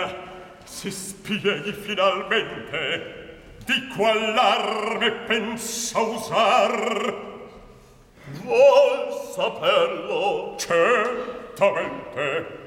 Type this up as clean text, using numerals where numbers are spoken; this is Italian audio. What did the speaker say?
si spieghi finalmente di qual arme pensa usar. Vuol saperlo? Certamente.